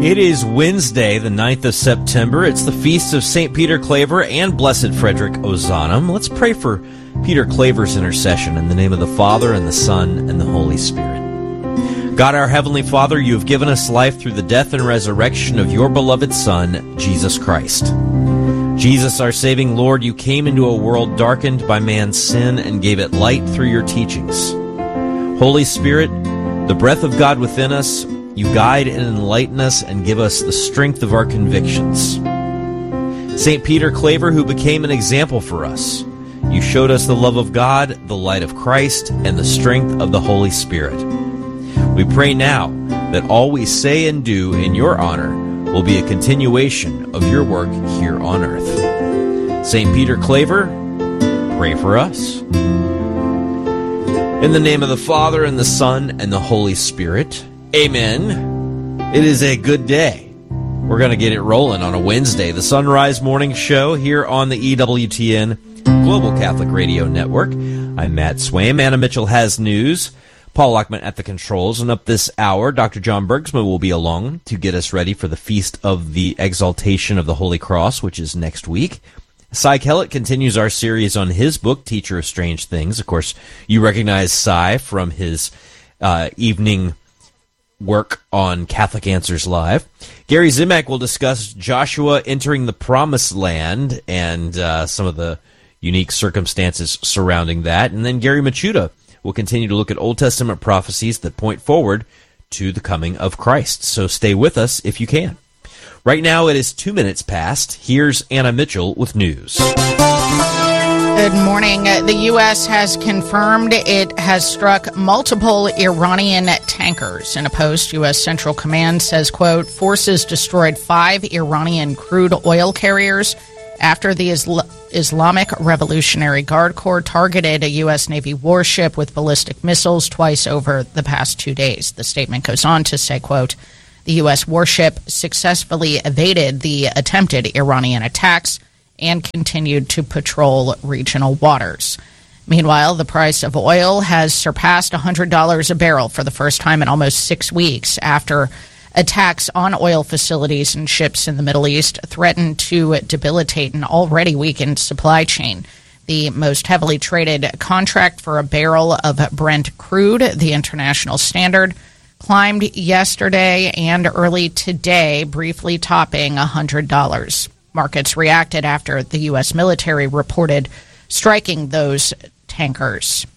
It is Wednesday, the 9th of September. It's the feast of St. Peter Claver and Blessed Frederick Ozanam. Let's pray for Peter Claver's intercession in the name of the Father, and the Son, and the Holy Spirit. God, our Heavenly Father, you have given us life through the death and resurrection of your beloved Son, Jesus Christ. Jesus, our saving Lord, you came into a world darkened by man's sin and gave it light through your teachings. Holy Spirit, the breath of God within us, you guide and enlighten us and give us the strength of our convictions. St. Peter Claver, who became an example for us, you showed us the love of God, the light of Christ, and the strength of the Holy Spirit. We pray now that all we say and do in your honor will be a continuation of your work here on earth. St. Peter Claver, pray for us. In the name of the Father, and the Son, and the Holy Spirit, amen. It is a good day. We're going to get it rolling on a Wednesday. The Sunrise Morning Show here on the EWTN Global Catholic Radio Network. I'm Matt Swaim. Anna Mitchell has news. Paul Lockman at the controls. And up this hour, Dr. John Bergsma will be along to get us ready for the Feast of the Exaltation of the Holy Cross, which is next week. Cy Kellett continues our series on his book, Teacher of Strange Things. Of course, you recognize Cy from his evening work on Catholic Answers Live. Gary Zimak will discuss Joshua entering the Promised Land and some of the unique circumstances surrounding that. And then Gary Machuda will continue to look at Old Testament prophecies that point forward to the coming of Christ. So stay with us if you can. Right now it is 2 minutes past. Here's Anna Mitchell with news. Good morning. The U.S. has confirmed it has struck multiple Iranian tankers. In a post, U.S. Central Command says, quote, forces destroyed 5 Iranian crude oil carriers after the Islamic Revolutionary Guard Corps targeted a U.S. Navy warship with ballistic missiles twice over the past 2 days. The statement goes on to say, quote, the U.S. warship successfully evaded the attempted Iranian attacks and continued to patrol regional waters. Meanwhile, the price of oil has surpassed $100 a barrel for the first time in almost 6 weeks after attacks on oil facilities and ships in the Middle East threatened to debilitate an already weakened supply chain. The most heavily traded contract for a barrel of Brent crude, the international standard, climbed yesterday and early today, briefly topping $100. Markets reacted after the U.S. military reported striking those tankers.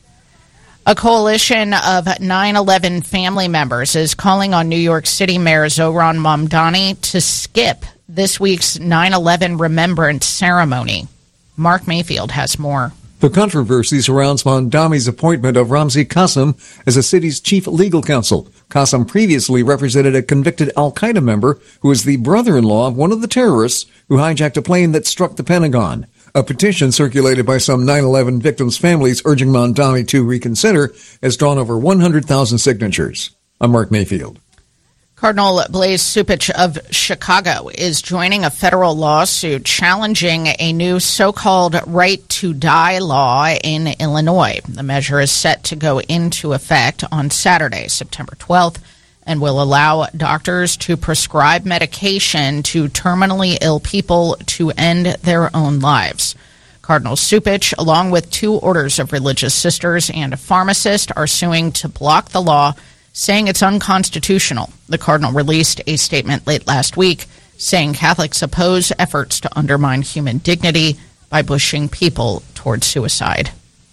A coalition of 9/11 family members is calling on New York City Mayor Zohran Mamdani to skip this week's 9/11 remembrance ceremony. Mark Mayfield has more. The controversy surrounds Mamdani's appointment of Ramzi Qasim as the city's chief legal counsel. Qasim previously represented a convicted al-Qaeda member who is the brother-in-law of one of the terrorists who hijacked a plane that struck the Pentagon. A petition circulated by some 9/11 victims' families urging Mamdani to reconsider has drawn over 100,000 signatures. I'm Mark Mayfield. Cardinal Blaise Cupich of Chicago is joining a federal lawsuit challenging a new so-called right to die law in Illinois. The measure is set to go into effect on Saturday, September 12th, and will allow doctors to prescribe medication to terminally ill people to end their own lives. Cardinal Cupich, along with 2 orders of religious sisters and a pharmacist, are suing to block the law, saying it's unconstitutional. The cardinal released a statement late last week saying Catholics oppose efforts to undermine human dignity by pushing people toward suicide.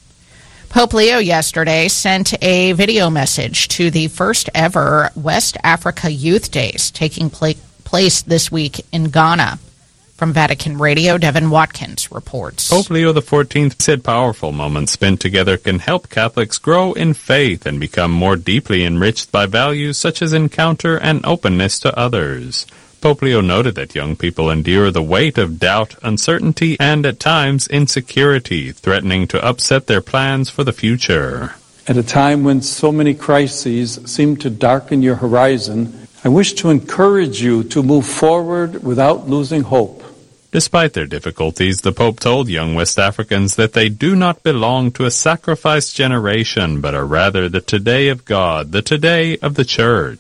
Pope Leo yesterday sent a video message to the first ever West Africa Youth Days taking place this week in Ghana. From Vatican Radio, Devin Watkins reports. Pope Leo XIV said powerful moments spent together can help Catholics grow in faith and become more deeply enriched by values such as encounter and openness to others. Pope Leo noted that young people endure the weight of doubt, uncertainty, and at times insecurity, threatening to upset their plans for the future. At a time when so many crises seem to darken your horizon, I wish to encourage you to move forward without losing hope. Despite their difficulties, the Pope told young West Africans that they do not belong to a sacrificed generation, but are rather the today of God, the today of the Church.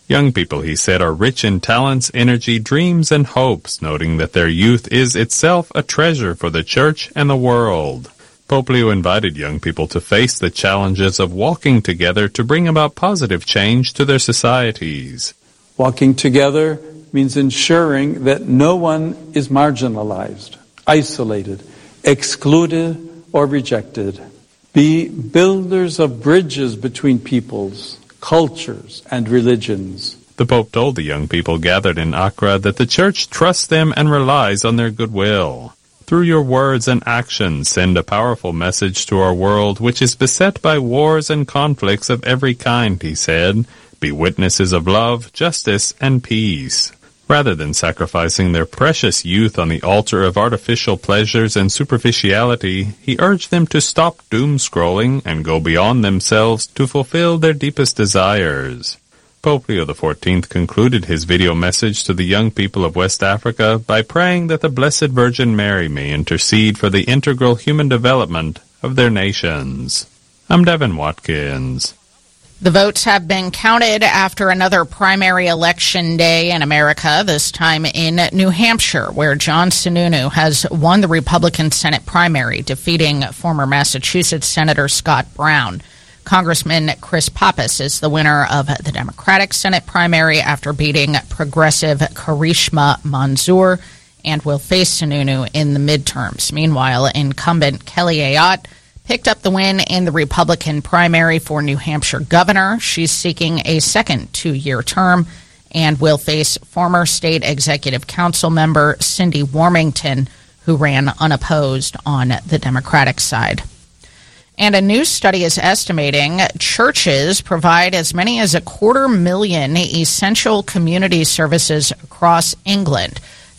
Young people, he said, are rich in talents, energy, dreams, and hopes, noting that their youth is itself a treasure for the church and the world. Pope Leo invited young people to face the challenges of walking together to bring about positive change to their societies. Walking together means ensuring that no one is marginalized, isolated, excluded, or rejected. Be builders of bridges between peoples, cultures, and religions. The Pope told the young people gathered in Accra that the Church trusts them and relies on their goodwill. Through your words and actions, send a powerful message to our world, which is beset by wars and conflicts of every kind, he said. Be witnesses of love, justice, and peace. Rather than sacrificing their precious youth on the altar of artificial pleasures and superficiality, he urged them to stop doom-scrolling and go beyond themselves to fulfill their deepest desires. Pope Leo XIV concluded his video message to the young people of West Africa by praying that the Blessed Virgin Mary may intercede for the integral human development of their nations. I'm Devin Watkins. The votes have been counted after another primary election day in America, this time in New Hampshire, where John Sununu has won the Republican Senate primary, defeating former Massachusetts Senator Scott Brown. Congressman Chris Pappas is the winner of the Democratic Senate primary after beating progressive Karishma Manzoor and will face Sununu in the midterms. Meanwhile, incumbent Kelly Ayotte picked up the win in the Republican primary for New Hampshire governor. She's seeking a second 2-year term and will face former state executive council member Cindy Warmington, who ran unopposed on the Democratic side. And a new study is estimating churches provide as many as 250,000 essential community services across England.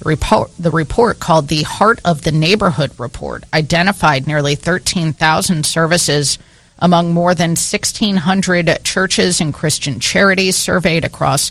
The report, called the Heart of the Neighborhood Report, identified nearly 13,000 services among more than 1,600 churches and Christian charities surveyed across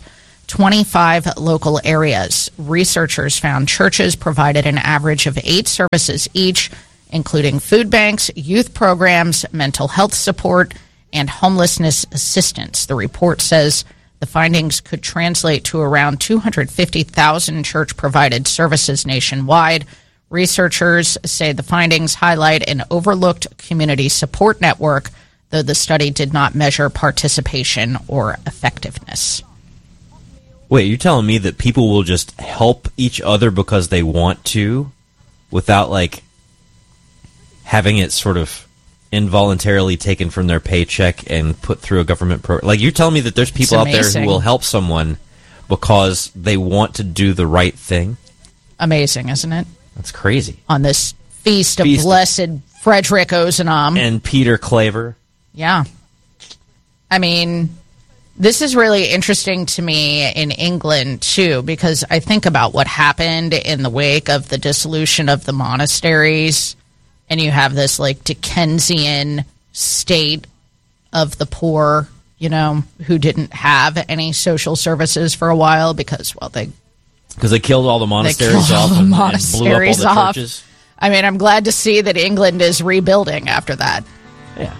25 local areas. Researchers found churches provided an average of 8 services each, including food banks, youth programs, mental health support, and homelessness assistance. The report says the findings could translate to around 250,000 church-provided services nationwide. Researchers say the findings highlight an overlooked community support network, though the study did not measure participation or effectiveness. Wait, you're telling me that people will just help each other because they want to, without, like, having it sort of involuntarily taken from their paycheck and put through a government program? Like, you're telling me that there's people out there who will help someone because they want to do the right thing? Amazing, isn't it? That's crazy. On this feast of Blessed Frederick Ozanam. And Peter Claver. Yeah. I mean, this is really interesting to me in England, too, because I think about what happened in the wake of the dissolution of the monasteries. And you have this, like, Dickensian state of the poor, you know, who didn't have any social services for a while because, well, they killed all the monasteries off and blew up all the churches. I mean, I'm glad to see that England is rebuilding after that. Yeah.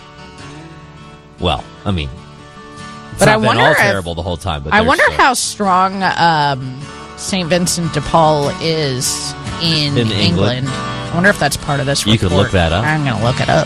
Well, I mean, it's not been all terrible the whole time. But I wonder how strong St. Vincent de Paul is in England. I wonder if that's part of this report. You could look that up. I'm going to look it up.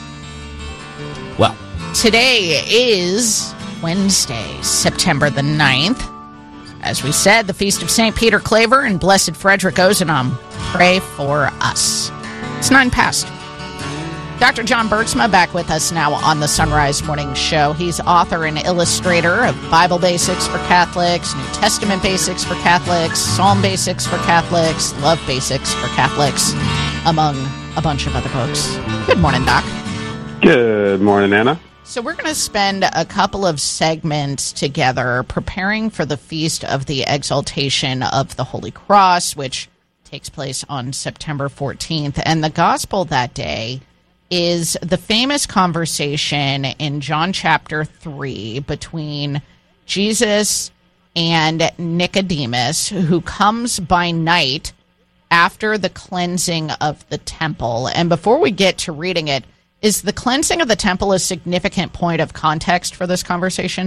Well, today is Wednesday, September the 9th. As we said, the Feast of St. Peter Claver and Blessed Frederick Ozanam. Pray for us. It's 9 past. Dr. John Bertsma back with us now on the Sunrise Morning Show. He's author and illustrator of Bible Basics for Catholics, New Testament Basics for Catholics, Psalm Basics for Catholics, Love Basics for Catholics, among a bunch of other books. Good morning, Doc. Good morning, Anna. So we're going to spend a couple of segments together preparing for the Feast of the Exaltation of the Holy Cross, which takes place on September 14th. And the gospel that day is the famous conversation in John chapter 3 between Jesus and Nicodemus, who comes by night after the cleansing of the temple. And before we get to reading it, is the cleansing of the temple a significant point of context for this conversation?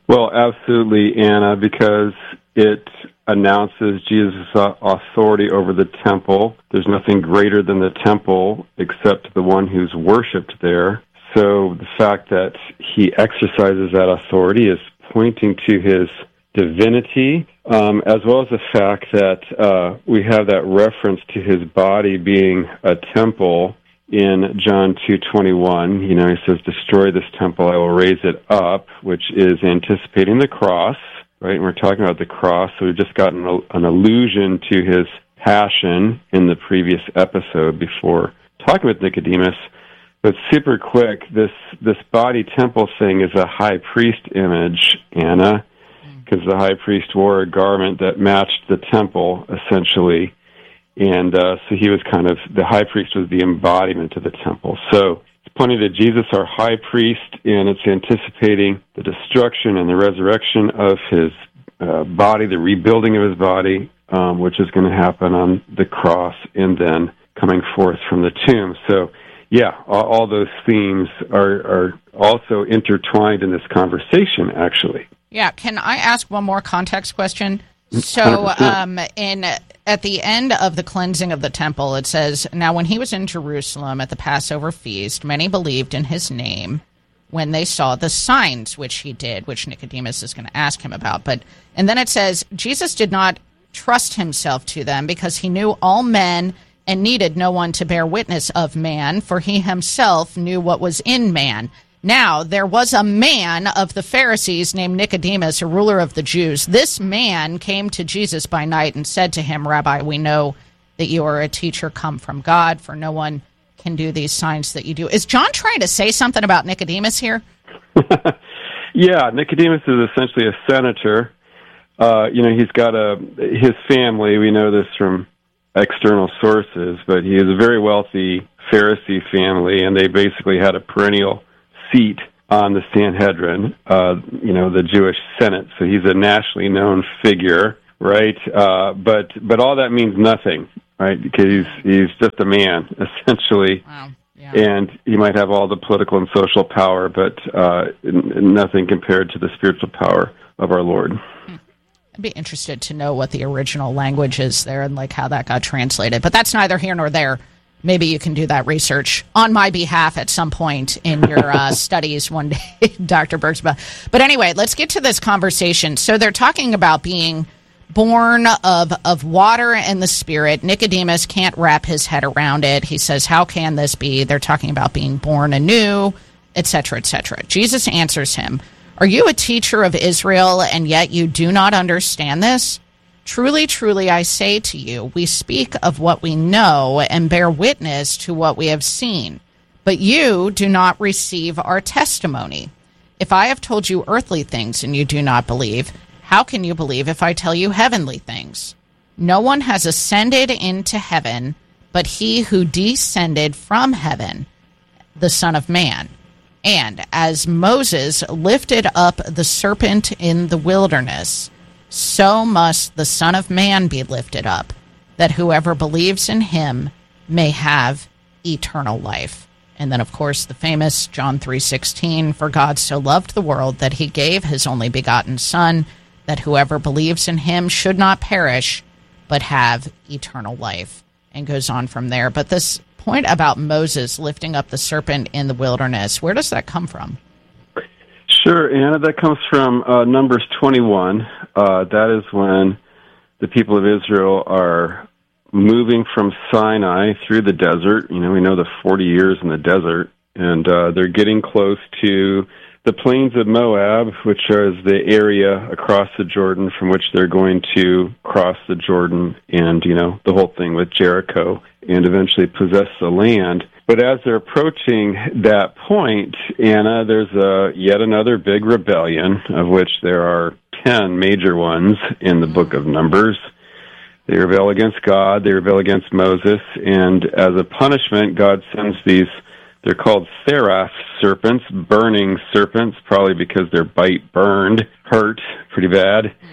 Well, absolutely, Anna, because it announces Jesus' authority over the temple. There's nothing greater than the temple except the one who's worshipped there. So the fact that he exercises that authority is pointing to his divinity, as well as the fact that we have that reference to his body being a temple in John 2:21. You know, he says, "Destroy this temple, I will raise it up," which is anticipating the cross, right? And we're talking about the cross, so we've just gotten an allusion to his passion in the previous episode before talking with Nicodemus. But super quick, this body temple thing is a high priest image, Anna, because the high priest wore a garment that matched the temple, essentially. And so he was kind of, the high priest was the embodiment of the temple. So it's pointing to Jesus, our high priest, and it's anticipating the destruction and the resurrection of his body, the rebuilding of his body, which is going to happen on the cross and then coming forth from the tomb. So, yeah, all those themes are also intertwined in this conversation, actually. Yeah, can I ask one more context question? So at the end of the cleansing of the temple, it says, "Now when he was in Jerusalem at the Passover feast, many believed in his name when they saw the signs which he did," which Nicodemus is going to ask him about. And then it says, "Jesus did not trust himself to them because he knew all men and needed no one to bear witness of man, for he himself knew what was in man. Now, there was a man of the Pharisees named Nicodemus, a ruler of the Jews. This man came to Jesus by night and said to him, 'Rabbi, we know that you are a teacher come from God, for no one can do these signs that you do.'" Is John trying to say something about Nicodemus here? Yeah, Nicodemus is essentially a senator. He's got his family, we know this from external sources, but he is a very wealthy Pharisee family, and they basically had a perennial seat on the Sanhedrin, the Jewish Senate. So he's a nationally known figure, right? But all that means nothing, right? Because he's just a man, essentially. Wow. Yeah. And he might have all the political and social power, but nothing compared to the spiritual power of our Lord. I'd be interested to know what the original language is there and like how that got translated. But that's neither here nor there. Maybe you can do that research on my behalf at some point in your studies one day, Dr. Bergsma. But anyway, let's get to this conversation. So they're talking about being born of water and the Spirit. Nicodemus can't wrap his head around it. He says, how can this be? They're talking about being born anew, etc., etc. Jesus answers him, "Are you a teacher of Israel, and yet you do not understand this? Truly, truly, I say to you, we speak of what we know and bear witness to what we have seen, but you do not receive our testimony. If I have told you earthly things and you do not believe, how can you believe if I tell you heavenly things? No one has ascended into heaven but he who descended from heaven, the Son of Man. And as Moses lifted up the serpent in the wilderness, so must the Son of Man be lifted up, that whoever believes in him may have eternal life." And then, of course, the famous John 3:16, "For God so loved the world that he gave his only begotten Son, that whoever believes in him should not perish, but have eternal life," and goes on from there. But this point about Moses lifting up the serpent in the wilderness, where does that come from? Sure, Anna, that comes from Numbers 21. That is when the people of Israel are moving from Sinai through the desert. You know, we know the 40 years in the desert, and they're getting close to the plains of Moab, which is the area across the Jordan from which they're going to cross the Jordan and, the whole thing with Jericho and eventually possess the land. But as they're approaching that point, Anna, there's yet another big rebellion, of which there are 10 major ones in the book of Numbers. They rebel against God, they rebel against Moses, and as a punishment, God sends these, they're called seraph serpents, burning serpents, probably because their bite hurt pretty bad.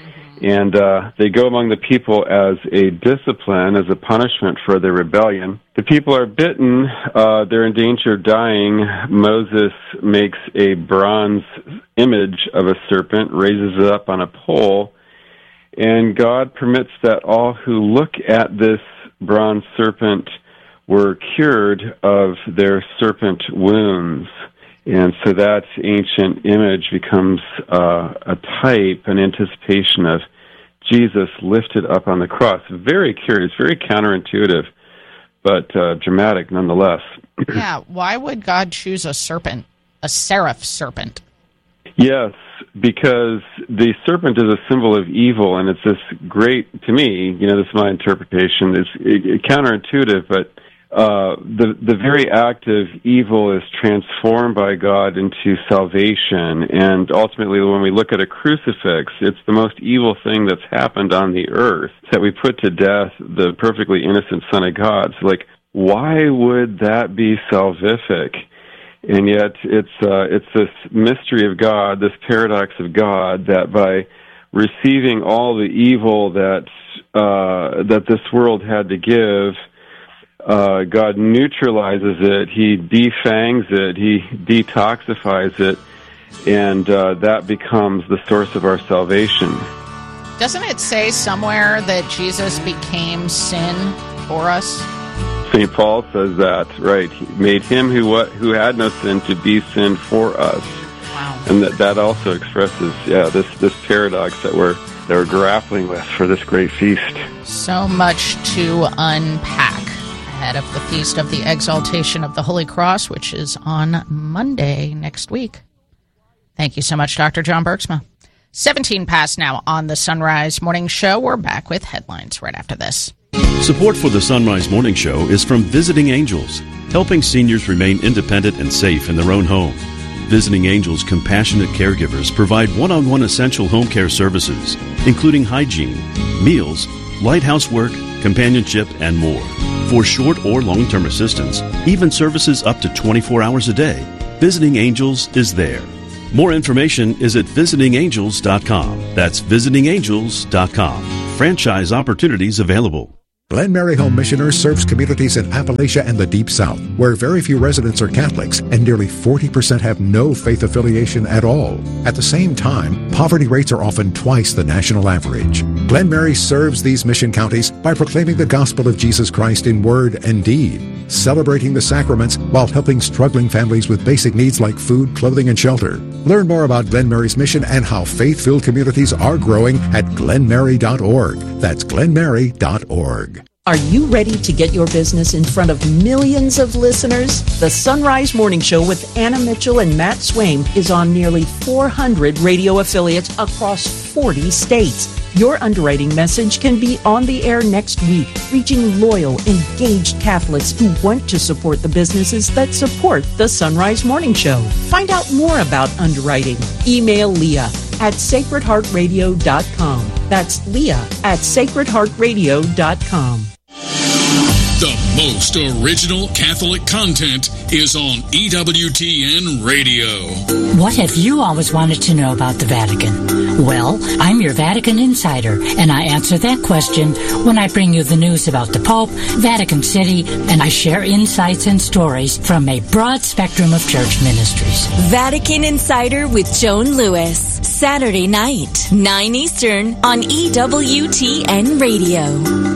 And they go among the people as a discipline, as a punishment for their rebellion. The people are bitten. They're in danger of dying. Moses makes a bronze image of a serpent, raises it up on a pole, and God permits that all who look at this bronze serpent were cured of their serpent wounds. And so that ancient image becomes a type, an anticipation of Jesus lifted up on the cross. Very curious, very counterintuitive, but dramatic nonetheless. Yeah, why would God choose a serpent, a seraph serpent? Yes, because the serpent is a symbol of evil, and it's this great, to me, this is my interpretation, it's counterintuitive, but the very act of evil is transformed by God into salvation, and ultimately when we look at a crucifix, it's the most evil thing that's happened on the earth, that we put to death the perfectly innocent Son of God. So, why would that be salvific? And yet it's this mystery of God, this paradox of God, that by receiving all the evil that this world had to give, God neutralizes it, He defangs it, He detoxifies it, and that becomes the source of our salvation. Doesn't it say somewhere that Jesus became sin for us? St. Paul says that, right? He made Him who had no sin to be sin for us. Wow. And that also expresses, this paradox that we're grappling with for this great feast. So much to unpack ahead of the Feast of the Exaltation of the Holy Cross, which is on Monday next week. Thank you so much, Dr. John Bergsma. 17 past now on the Sunrise Morning Show. We're back with headlines right after this. Support for the Sunrise Morning Show is from Visiting Angels, helping seniors remain independent and safe in their own home. Visiting Angels compassionate caregivers provide one-on-one essential home care services, including hygiene, meals, light housework, companionship, and more. For short or long-term assistance, even services up to 24 hours a day, Visiting Angels is there. More information is at visitingangels.com. That's visitingangels.com. Franchise opportunities available. Glen Mary Home Missioners serves communities in Appalachia and the Deep South, where very few residents are Catholics and nearly 40% have no faith affiliation at all. At the same time, poverty rates are often twice the national average. Glen Mary serves these mission counties by proclaiming the gospel of Jesus Christ in word and deed, celebrating the sacraments while helping struggling families with basic needs like food, clothing, and shelter. Learn more about Glen Mary's mission and how faith-filled communities are growing at glenmary.org. That's glenmary.org. Are you ready to get your business in front of millions of listeners? The Sunrise Morning Show with Anna Mitchell and Matt Swaim is on nearly 400 radio affiliates across 40 states. Your underwriting message can be on the air next week, reaching loyal, engaged Catholics who want to support the businesses that support the Sunrise Morning Show. Find out more about underwriting. Email Leah at sacredheartradio.com. That's Leah at sacredheartradio.com. The most original Catholic content is on EWTN Radio. What have you always wanted to know about the Vatican? Well, I'm your Vatican insider, and I answer that question when I bring you the news about the Pope, Vatican City, and I share insights and stories from a broad spectrum of church ministries. Vatican Insider with Joan Lewis, Saturday night, 9 Eastern on EWTN Radio.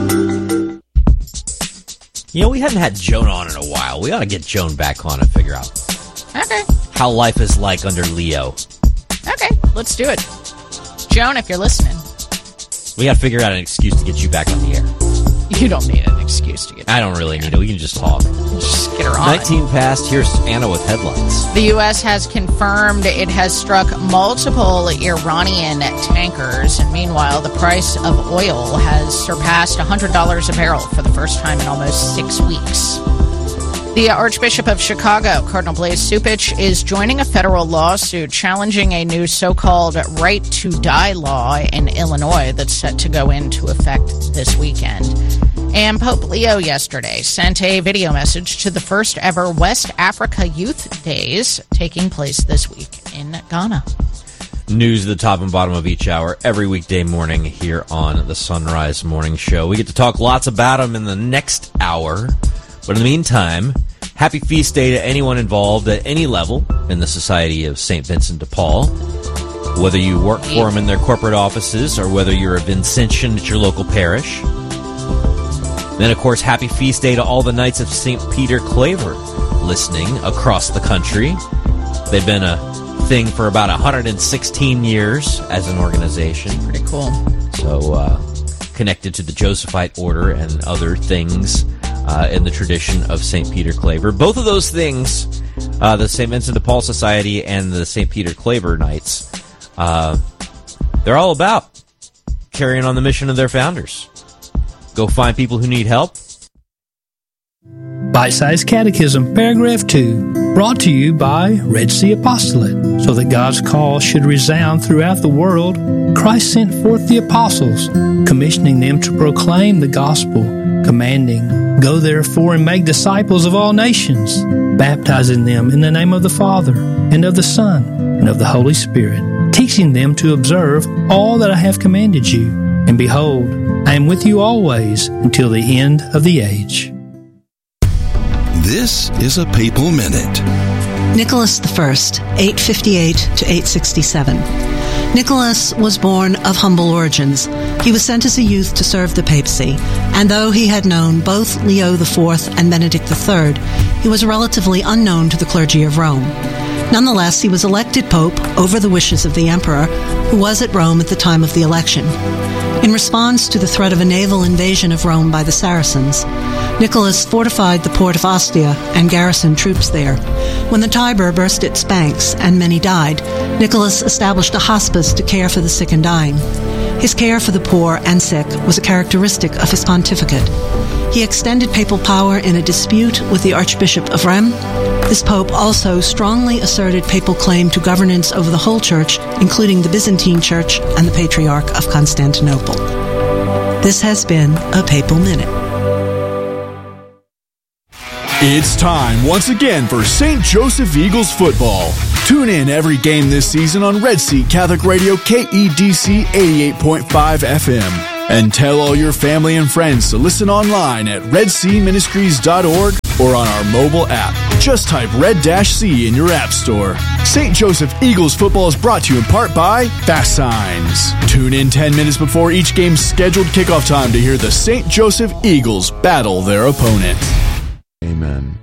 We haven't had Joan on in a while. We ought to get Joan back on and figure out how life is like under Leo. Okay, let's do it. Joan, if you're listening. We got to figure out an excuse to get you back on the air. You don't need an excuse to get I don't really need it. We can just talk. Just get her on. 19 past. Here's Anna with headlines. The U.S. has confirmed it has struck multiple Iranian tankers. And meanwhile, the price of oil has surpassed $100 a barrel for the first time in almost 6 weeks. The Archbishop of Chicago, Cardinal Blaise Cupich, is joining a federal lawsuit challenging a new so-called right to die law in Illinois that's set to go into effect this weekend. And Pope Leo yesterday sent a video message to the first ever West Africa Youth Days taking place this week in Ghana. news at the top and bottom of each hour every weekday morning here on the Sunrise Morning Show. We get to talk lots about them in the next hour. But in the meantime, happy feast day to anyone involved at any level in the Society of St. Vincent de Paul. Whether you work for them in their corporate offices or whether you're a Vincentian at your local parish. Then, of course, happy feast day to all the Knights of St. Peter Claver listening across the country. They've been a thing for about 116 years as an organization. Pretty cool. So, connected to the Josephite order and other things in the tradition of St. Peter Claver. Both of those things, the St. Vincent de Paul Society and the St. Peter Claver Knights, they're all about carrying on the mission of their founders. Go find people who need help. Bite-Sized Catechism, Paragraph 2, brought to you by Red Sea Apostolate. So that God's call should resound throughout the world, Christ sent forth the apostles, commissioning them to proclaim the gospel, commanding, "Go therefore and make disciples of all nations, baptizing them in the name of the Father, and of the Son, and of the Holy Spirit, teaching them to observe all that I have commanded you. And behold, I am with you always until the end of the age." This is a Papal Minute. Nicholas I, 858 to 867. Nicholas was born of humble origins. He was sent as a youth to serve the papacy, and though he had known both Leo IV and Benedict III, he was relatively unknown to the clergy of Rome. Nonetheless, he was elected pope over the wishes of the emperor, who was at Rome at the time of the election. In response to the threat of a naval invasion of Rome by the Saracens, Nicholas fortified the port of Ostia and garrisoned troops there. When the Tiber burst its banks and many died, Nicholas established a hospice to care for the sick and dying. His care for the poor and sick was a characteristic of his pontificate. He extended papal power in a dispute with the Archbishop of Rheims. This pope also strongly asserted papal claim to governance over the whole church, including the Byzantine Church and the Patriarch of Constantinople. This has been a Papal Minute. It's time once again for St. Joseph Eagles football. Tune in every game this season on Red Sea Catholic Radio KEDC 88.5 FM. And tell all your family and friends to listen online at redseaministries.org or on our mobile app. Just type Red-C in your app store. St. Joseph Eagles football is brought to you in part by Fast Signs. Tune in 10 minutes before each game's scheduled kickoff time to hear the St. Joseph Eagles battle their opponent. Amen.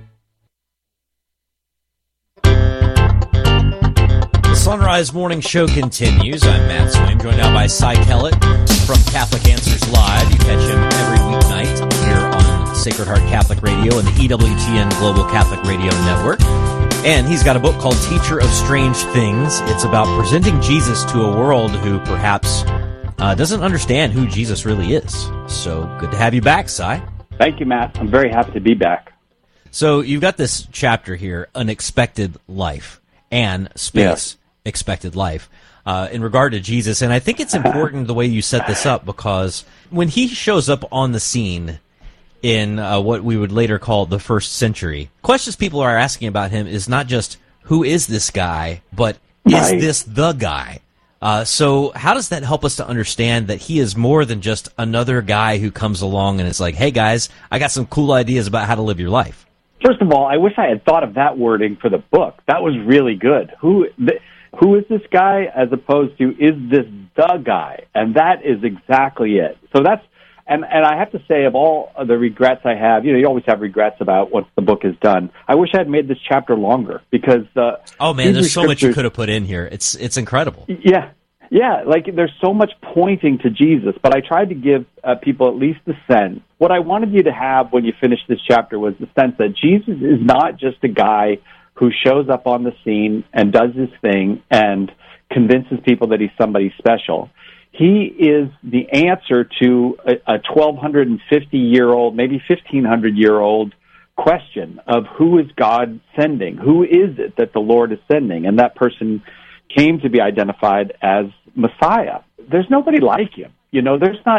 The Sunrise Morning Show continues. I'm Matt Swaim, joined now by Cy Kellett from Catholic Answers Live. You catch him every weeknight here on Sacred Heart Catholic Radio and the EWTN Global Catholic Radio Network. And he's got a book called Teacher of Strange Things. It's about presenting Jesus to a world who perhaps doesn't understand who Jesus really is. So good to have you back, Cy. Thank you, Matt. I'm very happy to be back. So you've got this chapter here, Unexpected Life and Space, Expected Life, in regard to Jesus. And I think it's important the way you set this up, because when he shows up on the scene in what we would later call the first century, questions people are asking about him is not just, who is this guy, but is this the guy? So how does that help us to understand that he is more than just another guy who comes along and is like, hey, guys, I got some cool ideas about how to live your life? First of all, I wish I had thought of that wording for the book. That was really good. Who is this guy, as opposed to, is this the guy? And that is exactly it. So that's, and I have to say, of all of the regrets I have, you always have regrets about once the book is done. I wish I had made this chapter longer, because oh man, there's so much you could have put in here. It's incredible. Yeah, like there's so much pointing to Jesus, but I tried to give people at least the sense. What I wanted you to have when you finished this chapter was the sense that Jesus is not just a guy who shows up on the scene and does his thing and convinces people that he's somebody special. He is the answer to a 1,250-year-old, maybe 1,500-year-old question of who is God sending? Who is it that the Lord is sending? And that person came to be identified as Messiah. There's nobody like him. There's not.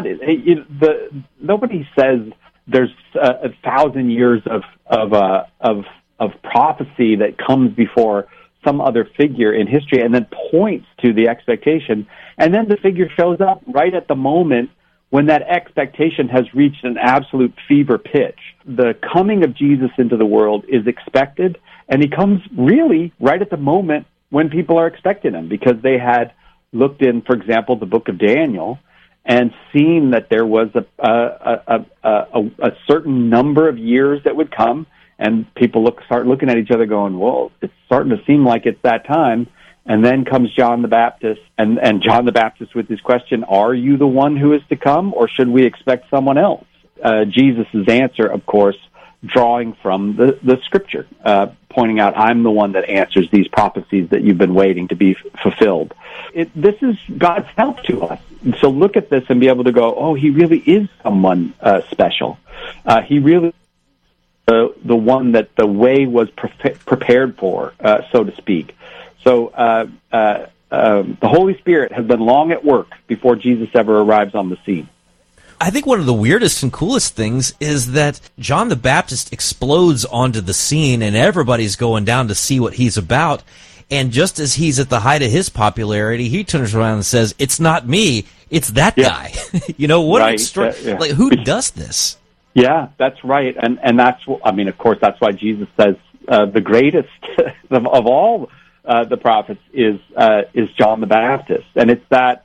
Nobody says there's 1,000 years of prophecy that comes before some other figure in history and then points to the expectation. And then the figure shows up right at the moment when that expectation has reached an absolute fever pitch. The coming of Jesus into the world is expected, and he comes really right at the moment when people are expecting him, because they had looked in, for example, the book of Daniel, and seen that there was a certain number of years that would come, and people start looking at each other going, well, it's starting to seem like it's that time. And then comes John the Baptist, and John the Baptist with his question, are you the one who is to come, or should we expect someone else? Jesus' answer, of course, drawing from the Scripture, pointing out, I'm the one that answers these prophecies that you've been waiting to be fulfilled. This is God's help to us. So look at this and be able to go, oh, he really is someone special. He really is the one that the way was prepared for, so to speak. So the Holy Spirit has been long at work before Jesus ever arrives on the scene. I think one of the weirdest and coolest things is that John the Baptist explodes onto the scene and everybody's going down to see what he's about. And just as he's at the height of his popularity, he turns around and says, it's not me, it's that guy. What right. Like, who does this? Yeah, that's right. And that's, of course, that's why Jesus says the greatest of all the prophets is John the Baptist. And it's that,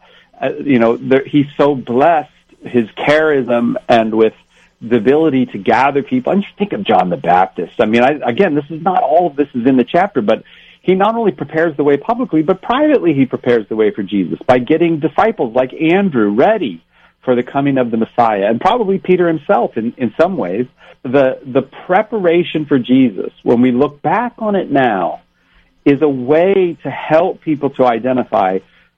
he's so blessed, his charism and with the ability to gather people. And just think of John the Baptist. This is not all of this is in the chapter, but he not only prepares the way publicly, but privately he prepares the way for Jesus by getting disciples like Andrew ready for the coming of the Messiah, and probably Peter himself in some ways. The preparation for Jesus, when we look back on it now, is a way to help people to identify,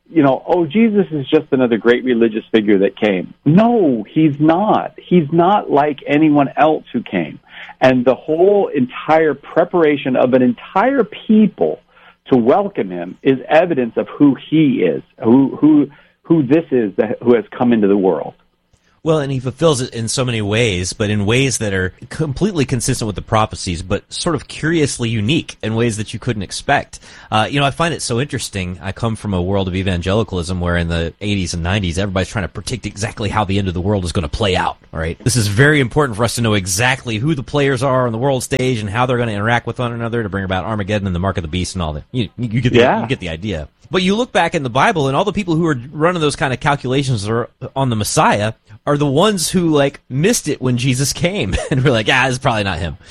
Jesus is just another great religious figure that came. No, he's not. He's not like anyone else who came. And the whole entire preparation of an entire people to welcome him is evidence of who he is, who this is who has come into the world. Well, and he fulfills it in so many ways, but in ways that are completely consistent with the prophecies, but sort of curiously unique in ways that you couldn't expect. I find it so interesting. I come from a world of evangelicalism where in the 80s and 90s, everybody's trying to predict exactly how the end of the world is going to play out, all right? This is very important for us to know exactly who the players are on the world stage and how they're going to interact with one another to bring about Armageddon and the Mark of the Beast and all that. You get the idea. But you look back in the Bible, and all the people who are running those kind of calculations on the Messiah are the ones who missed it when Jesus came, and we're like, it's probably not him.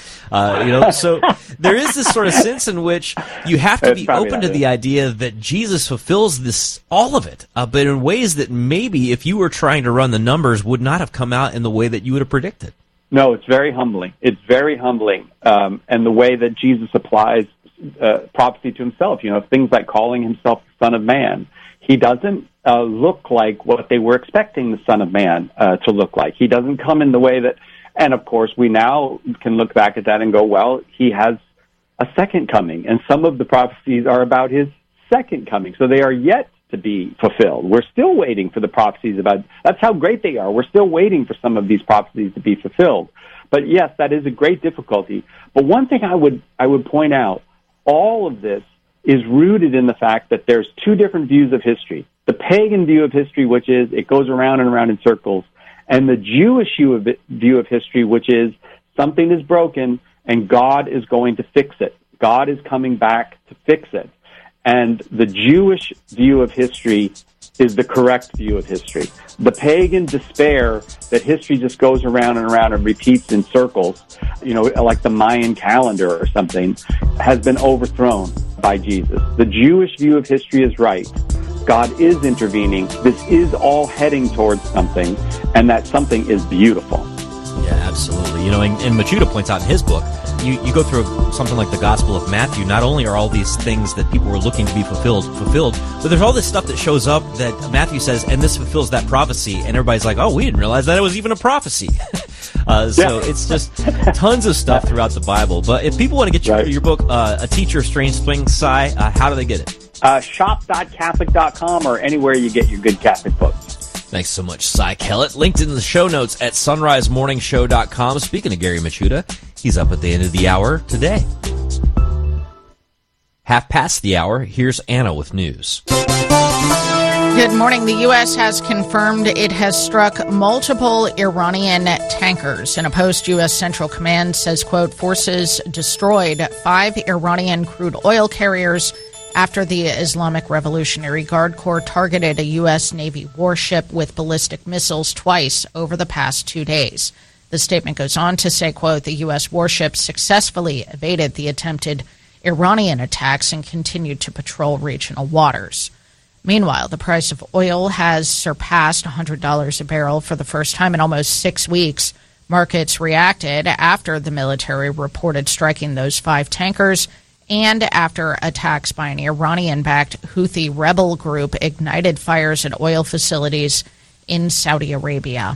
So there is this sort of sense in which you have to be open to the idea that Jesus fulfills all of it, but in ways that maybe if you were trying to run the numbers would not have come out in the way that you would have predicted. No, it's very humbling. It's very humbling, and the way that Jesus applies prophecy to himself, things like calling himself the Son of Man. He doesn't look like what they were expecting the Son of Man to look like. He doesn't come in the way that, and of course we now can look back at that and go, well, he has a second coming, and some of the prophecies are about his second coming, so they are yet to be fulfilled. We're still waiting for the prophecies about, that's how great they are. We're still waiting for some of these prophecies to be fulfilled. But yes, that is a great difficulty. But one thing I would point out, all of this is rooted in the fact that there's two different views of history. The pagan view of history, which is it goes around and around in circles, and the Jewish view of history, which is something is broken and God is going to fix it. God is coming back to fix it. And the Jewish view of history is the correct view of history. The pagan despair that history just goes around and around and repeats in circles, like the Mayan calendar or something, has been overthrown by Jesus. The Jewish view of history is right. God is intervening. This is all heading towards something, and that something is beautiful. Yeah, absolutely. And Machuda points out in his book, you go through something like the Gospel of Matthew, not only are all these things that people were looking to be fulfilled, but there's all this stuff that shows up that Matthew says, and this fulfills that prophecy, and everybody's like, oh, we didn't realize that it was even a prophecy. So it's just tons of stuff throughout the Bible. But if people want to get your book, A Teacher of Strange Things, Si, how do they get it? Shop.Catholic.com or anywhere you get your good Catholic books. Thanks so much, Si Kellett. Linked in the show notes at sunrisemorningshow.com. Speaking of Gary Machuda, he's up at the end of the hour today. Half past the hour, here's Anna with news. Good morning. The U.S. has confirmed it has struck multiple Iranian tankers. And a post-U.S. Central Command says, quote, forces destroyed 5 Iranian crude oil carriers after the Islamic Revolutionary Guard Corps targeted a U.S. Navy warship with ballistic missiles twice over the past 2 days. The statement goes on to say, quote, the U.S. warship successfully evaded the attempted Iranian attacks and continued to patrol regional waters. Meanwhile, the price of oil has surpassed $100 a barrel for the first time in almost 6 weeks. Markets reacted after the military reported striking those 5 tankers and after attacks by an Iranian-backed Houthi rebel group ignited fires at oil facilities in Saudi Arabia.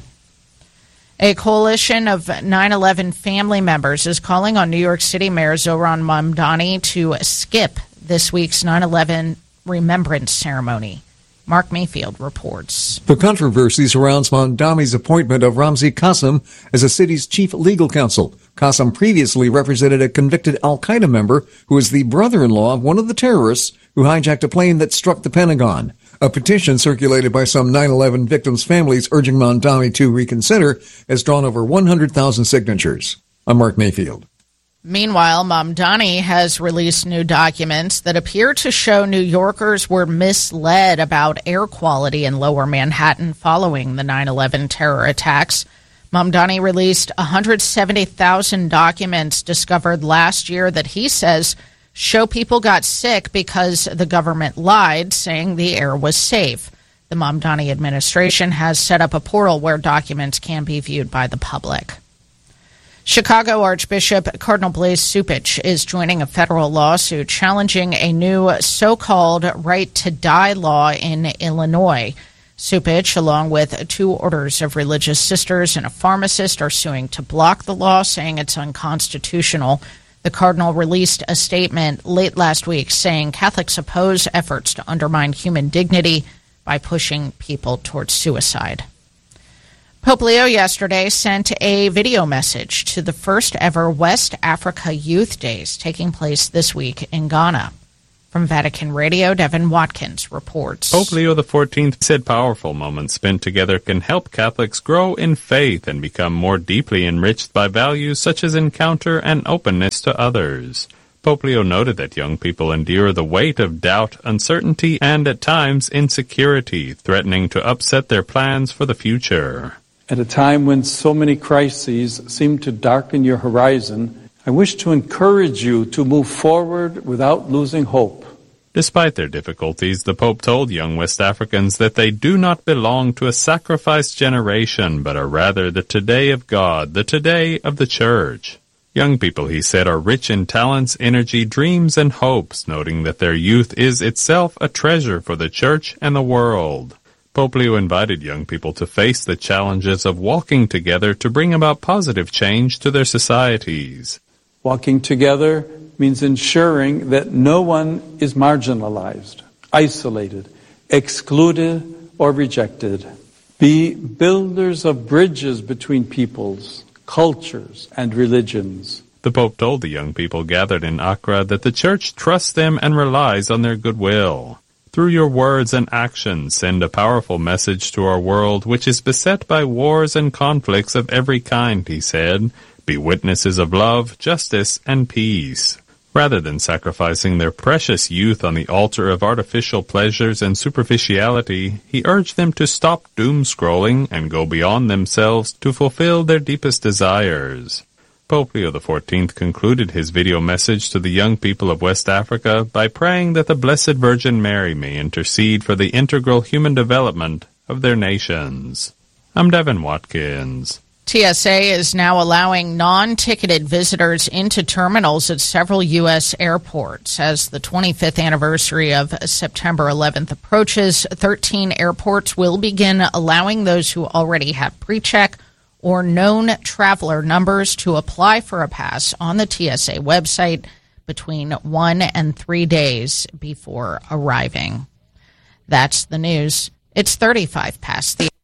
A coalition of 9/11 family members is calling on New York City Mayor Zohran Mamdani to skip this week's 9/11 remembrance ceremony. Mark Mayfield reports. The controversy surrounds Mamdani's appointment of Ramzi Qasem as the city's chief legal counsel. Qasem previously represented a convicted al-Qaeda member who is the brother-in-law of one of the terrorists who hijacked a plane that struck the Pentagon. A petition circulated by some 9/11 victims' families urging Mamdani to reconsider has drawn over 100,000 signatures. I'm Mark Mayfield. Meanwhile, Mamdani has released new documents that appear to show New Yorkers were misled about air quality in Lower Manhattan following the 9/11 terror attacks. Mamdani released 170,000 documents discovered last year that he says show people got sick because the government lied, saying the air was safe. The Mamdani administration has set up a portal where documents can be viewed by the public. Chicago Archbishop Cardinal Blaise Cupich is joining a federal lawsuit challenging a new so-called right to die law in Illinois. Cupich, along with 2 orders of religious sisters and a pharmacist, are suing to block the law, saying it's unconstitutional. The cardinal released a statement late last week saying Catholics oppose efforts to undermine human dignity by pushing people towards suicide. Pope Leo yesterday sent a video message to the first ever West Africa Youth Days taking place this week in Ghana. From Vatican Radio, Devin Watkins reports. Pope Leo XIV said powerful moments spent together can help Catholics grow in faith and become more deeply enriched by values such as encounter and openness to others. Pope Leo noted that young people endure the weight of doubt, uncertainty, and at times insecurity, threatening to upset their plans for the future. At a time when so many crises seem to darken your horizon, I wish to encourage you to move forward without losing hope. Despite their difficulties, the Pope told young West Africans that they do not belong to a sacrificed generation, but are rather the today of God, the today of the Church. Young people, he said, are rich in talents, energy, dreams, and hopes, noting that their youth is itself a treasure for the Church and the world. Pope Leo invited young people to face the challenges of walking together to bring about positive change to their societies. Walking together means ensuring that no one is marginalized, isolated, excluded, or rejected. Be builders of bridges between peoples, cultures, and religions. The Pope told the young people gathered in Accra that the Church trusts them and relies on their goodwill. Through your words and actions, send a powerful message to our world, which is beset by wars and conflicts of every kind, he said. Be witnesses of love, justice, and peace. Rather than sacrificing their precious youth on the altar of artificial pleasures and superficiality, he urged them to stop doom-scrolling and go beyond themselves to fulfill their deepest desires. Pope Leo XIV concluded his video message to the young people of West Africa by praying that the Blessed Virgin Mary may intercede for the integral human development of their nations. I'm Devin Watkins. TSA is now allowing non-ticketed visitors into terminals at several U.S. airports. As the 25th anniversary of September 11th approaches, 13 airports will begin allowing those who already have pre-check or known traveler numbers to apply for a pass on the TSA website between 1 and 3 days before arriving. That's the news. It's 35 past the...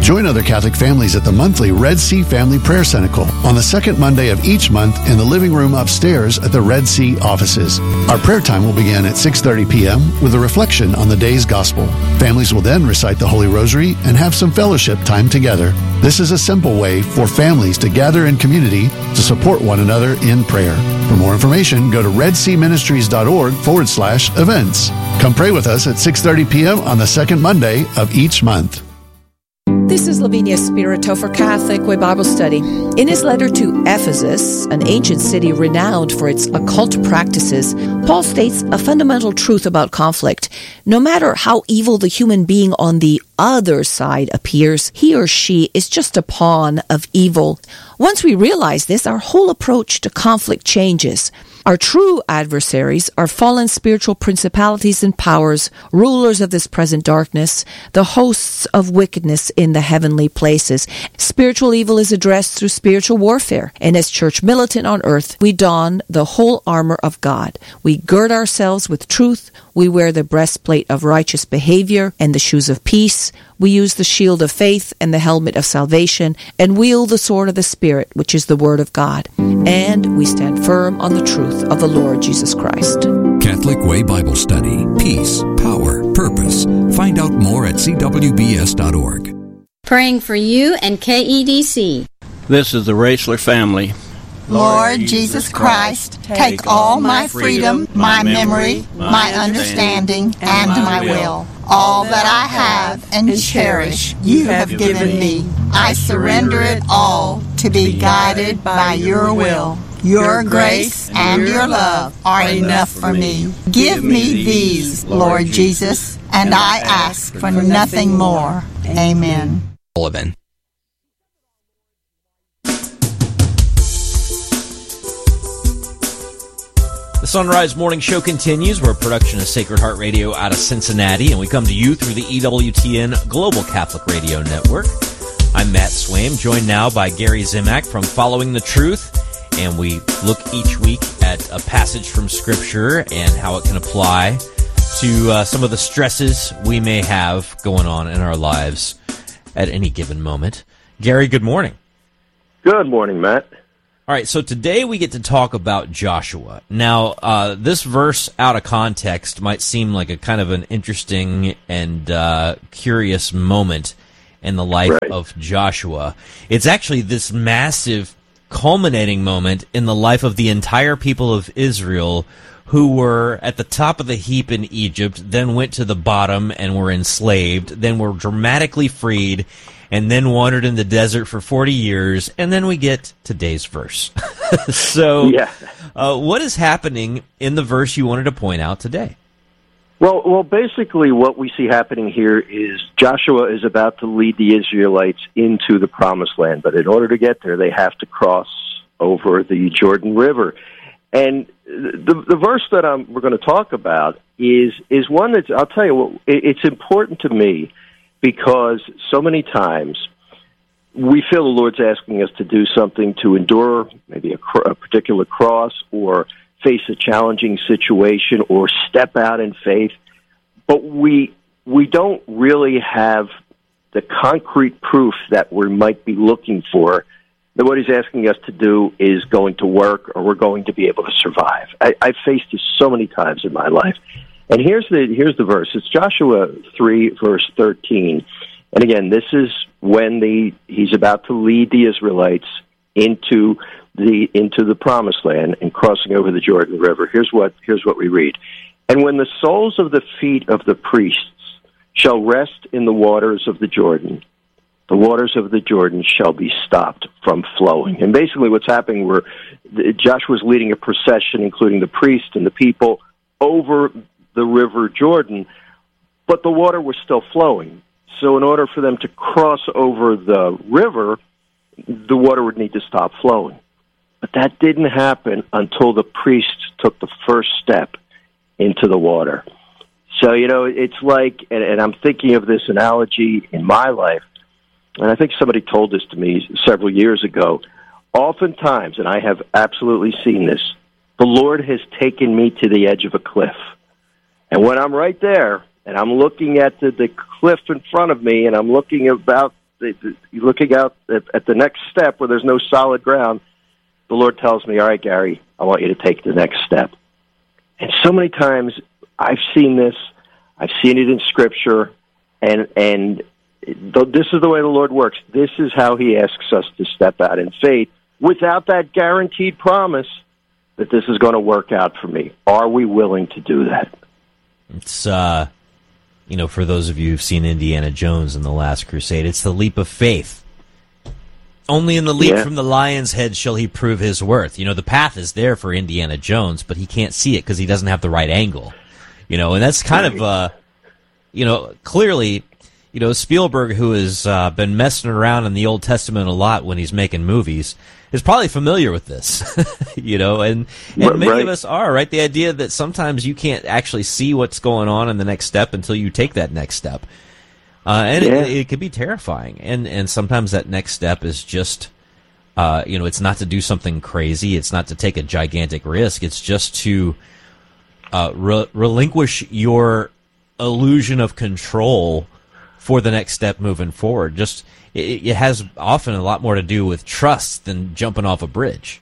Join other Catholic families at the monthly Red Sea Family Prayer Cenacle on the second Monday of each month in the living room upstairs at the Red Sea offices. Our prayer time will begin at 6:30 p.m. with a reflection on the day's gospel. Families will then recite the Holy Rosary and have some fellowship time together. This is a simple way for families to gather in community to support one another in prayer. For more information, go to redseaministries.org/events. Come pray with us at 6:30 p.m. on the second Monday of each month. This is Lavinia Spirito for Catholic Way Bible Study. In his letter to Ephesus, an ancient city renowned for its occult practices, Paul states a fundamental truth about conflict. No matter how evil the human being on the other side appears, he or she is just a pawn of evil. Once we realize this, our whole approach to conflict changes. Our true adversaries are fallen spiritual principalities and powers, rulers of this present darkness, the hosts of wickedness in the heavenly places. Spiritual evil is addressed through spiritual warfare, and as church militant on earth, we don the whole armor of God. We gird ourselves with truth, we wear the breastplate of righteous behavior and the shoes of peace, we use the shield of faith and the helmet of salvation, and wield the sword of the Spirit, which is the Word of God. And we stand firm on the truth of the Lord Jesus Christ. Catholic Way Bible Study. Peace, power, purpose. Find out more at cwbs.org. Praying for you and KEDC. This is the Rachler family. Lord Jesus Christ, take all my freedom, my memory, my understanding, and my will. All that I have and cherish, you have given me. I surrender it all to be guided by your will. Your grace and your love are enough for me. Give me these, Lord Jesus, and I ask for nothing more. Amen. Sullivan. The Sunrise Morning Show continues. We're a production of Sacred Heart Radio out of Cincinnati, and we come to you through the EWTN Global Catholic Radio Network. I'm Matt Swaim, joined now by Gary Zimak from Following the Truth, and we look each week at a passage from Scripture and how it can apply to some of the stresses we may have going on in our lives at any given moment. Gary, good morning. Good morning, Matt. All right, so today we get to talk about Joshua. Now, this verse out of context might seem like a kind of an interesting and curious moment in the life of Joshua. It's actually this massive culminating moment in the life of the entire people of Israel who were at the top of the heap in Egypt, then went to the bottom and were enslaved, then were dramatically freed, and then wandered in the desert for 40 years, and then we get today's verse. So, what is happening in the verse you wanted to point out today? Well, basically what we see happening here is Joshua is about to lead the Israelites into the Promised Land, but in order to get there, they have to cross over the Jordan River. And the verse that we're going to talk about is one that, I'll tell you what, it's important to me, because so many times we feel the Lord's asking us to do something, to endure maybe a particular cross or face a challenging situation or step out in faith, but we don't really have the concrete proof that we might be looking for that what He's asking us to do is going to work or we're going to be able to survive. I've faced this so many times in my life. And here's the verse. It's Joshua 3, verse 13. And again, this is when he's about to lead the Israelites into the Promised Land and crossing over the Jordan River. Here's what we read. And when the soles of the feet of the priests shall rest in the waters of the Jordan of the Jordan shall be stopped from flowing. And basically what's happening, Joshua's leading a procession, including the priests and the people, over the river Jordan, but the water was still flowing. So in order for them to cross over the river, the water would need to stop flowing. But that didn't happen until the priests took the first step into the water. So, it's like, and I'm thinking of this analogy in my life, and I think somebody told this to me several years ago. Oftentimes, and I have absolutely seen this, the Lord has taken me to the edge of a cliff. And when I'm right there, and I'm looking at the cliff in front of me, and I'm looking about You're looking out at the next step where there's no solid ground. The Lord tells me, all right, Gary, I want you to take the next step. And so many times I've seen this. I've seen it in Scripture, and this is the way the Lord works. This is how He asks us to step out in faith without that guaranteed promise that this is going to work out for me. Are we willing to do that? It's, for those of you who've seen Indiana Jones in The Last Crusade, it's the leap of faith. Only in the leap from the lion's head shall he prove his worth. The path is there for Indiana Jones, but he can't see it because he doesn't have the right angle. And that's kind of, clearly, Spielberg, who has been messing around in the Old Testament a lot when he's making movies, is probably familiar with this, and many of us are, right? The idea that sometimes you can't actually see what's going on in the next step until you take that next step. It can be terrifying. And sometimes that next step is just, it's not to do something crazy. It's not to take a gigantic risk. It's just to relinquish your illusion of control for the next step moving forward. Just it has often a lot more to do with trust than jumping off a bridge.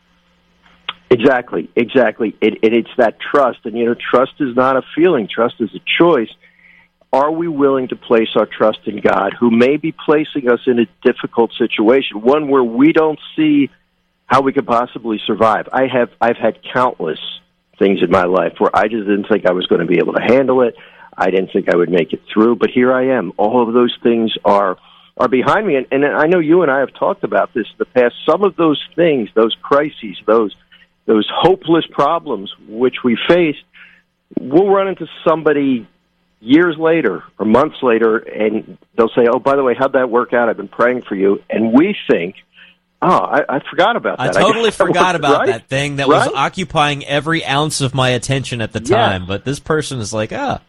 Exactly. It's that trust, and trust is not a feeling. Trust is a choice. Are we willing to place our trust in God, who may be placing us in a difficult situation, one where we don't see how we could possibly survive? I've had countless things in my life where I just didn't think I was going to be able to handle it. I didn't think I would make it through, but here I am. All of those things are behind me, and I know you and I have talked about this in the past. Some of those things, those crises, those hopeless problems which we faced, we'll run into somebody years later or months later, and they'll say, oh, by the way, how'd that work out? I've been praying for you. And we think, I forgot about that. I totally forgot about that thing that was occupying every ounce of my attention at the time. But this person is like, that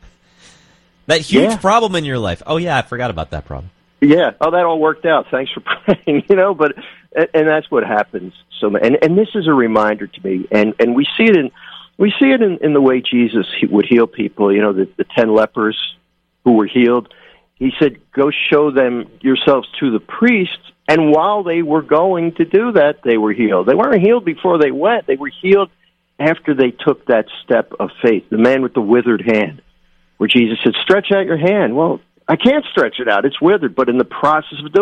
huge problem in your life. Oh, yeah, I forgot about that problem. Yeah. Oh, that all worked out. Thanks for praying, but, and that's what happens. So, and this is a reminder to me, and we see it in the way Jesus would heal people. The 10 lepers who were healed. He said, go show them yourselves to the priests. And while they were going to do that, they were healed. They weren't healed before they went. They were healed after they took that step of faith. The man with the withered hand, where Jesus said, stretch out your hand. Well, I can't stretch it out. It's withered. But in the process of doing